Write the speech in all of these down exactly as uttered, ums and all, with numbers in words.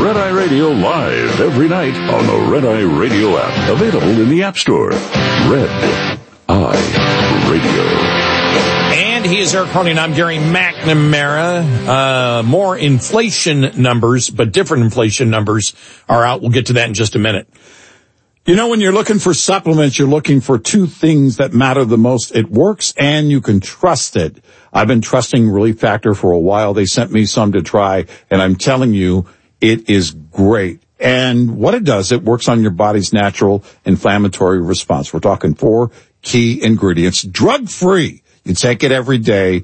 Red Eye Radio live every night on the Red Eye Radio app. Available in the App Store. Red Eye Radio. And he is Eric Harley, and I'm Gary McNamara. Uh, more inflation numbers, but different inflation numbers are out. We'll get to that in just a minute. You know, when you're looking for supplements, you're looking for two things that matter the most. It works and you can trust it. I've been trusting Relief Factor for a while. They sent me some to try, and I'm telling you, it is great. And what it does, it works on your body's natural inflammatory response. We're talking four key ingredients, drug-free. You take it every day,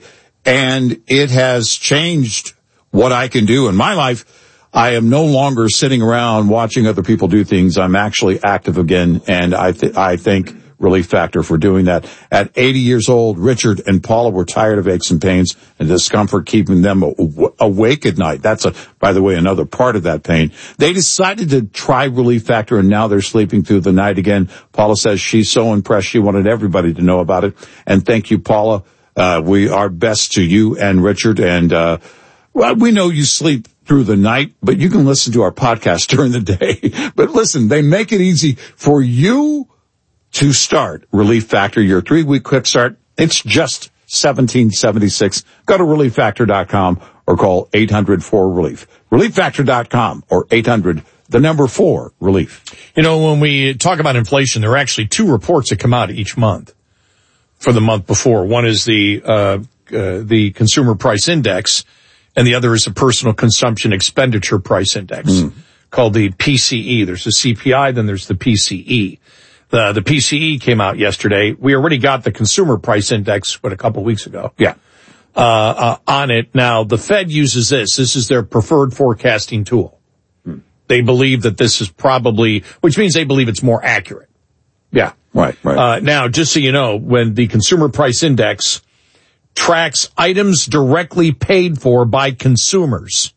and it has changed what I can do in my life. I am no longer sitting around watching other people do things. I'm actually active again, and I th- I thank Relief Factor for doing that. At eighty years old, Richard and Paula were tired of aches and pains and discomfort keeping them aw- awake at night. That's, a, by the way, another part of that pain. They decided to try Relief Factor, and now they're sleeping through the night again. Paula says she's so impressed she wanted everybody to know about it. And thank you, Paula. Uh, we are best to you and Richard. And uh, well, we know you sleep through the night, but you can listen to our podcast during the day. But listen, they make it easy for you to start Relief Factor, your three-week quick start. It's just seventeen seventy-six. Go to relief factor dot com or call eight hundred four relief. relief factor dot com or eight hundred, the number four, relief. You know, when we talk about inflation, there are actually two reports that come out each month for the month before. One is the uh, uh the Consumer Price Index, and the other is the Personal Consumption Expenditure Price Index, mm. called the P C E. There's the C P I, then there's the P C E. The, the P C E came out yesterday. We already got the Consumer Price Index, what, a couple weeks ago? Yeah. Uh, uh, on it. Now, the Fed uses this. This is their preferred forecasting tool. Hmm. They believe that this is probably, which means they believe it's more accurate. Yeah, right, right. Uh, now, just so you know, when the Consumer Price Index tracks items directly paid for by consumers,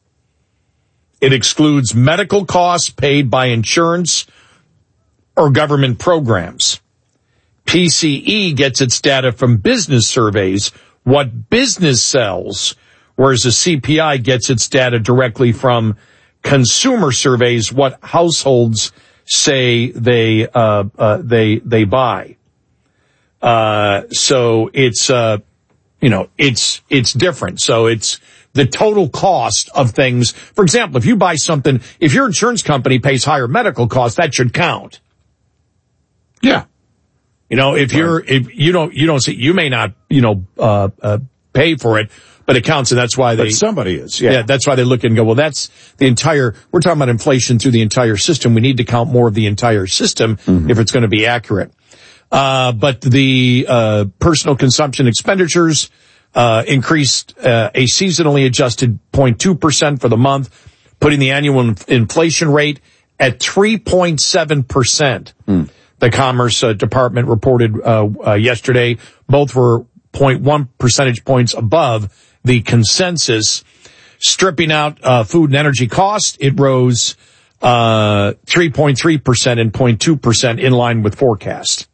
it excludes medical costs paid by insurance or government programs. P C E gets its data from business surveys, what business sells, whereas the C P I gets its data directly from consumer surveys, what households say they uh, uh they they buy. Uh so it's uh you know, it's it's different. So it's the total cost of things. For example, if you buy something, if your insurance company pays higher medical costs, that should count. Yeah. You know, if you're, if you don't, you don't see, you may not, you know, uh, uh, pay for it, but it counts, and that's why they, but somebody is, yeah. yeah, that's why they look and go, well, that's the entire, we're talking about inflation through the entire system. We need to count more of the entire system mm-hmm. if it's going to be accurate. Uh, but the, uh, personal consumption expenditures, uh, increased, uh, a seasonally adjusted zero point two percent for the month, putting the annual inf- inflation rate at three point seven percent. Mm. The Commerce uh, Department reported uh, uh, yesterday. Both were zero point one percentage points above the consensus. Stripping out uh, food and energy costs, it rose uh, three point three percent and zero point two percent in line with forecast.